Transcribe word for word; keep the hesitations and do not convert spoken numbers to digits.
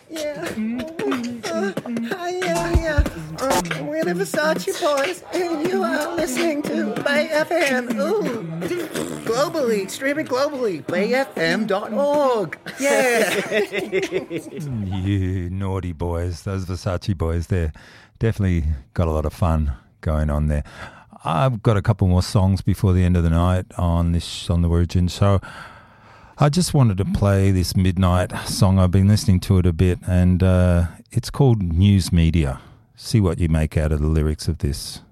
Yeah. Uh, uh, yeah, yeah. Um, we're the Versace Boys, and you are listening to Bay F M. Ooh. Globally, streaming globally. bay f m dot org. Yeah. You naughty boys. Those Versace boys, they're definitely got a lot of fun going on there. I've got a couple more songs before the end of the night on this on the Origin show. I just wanted to play this midnight song. I've been listening to it a bit, and uh, it's called News Media. See what you make out of the lyrics of this.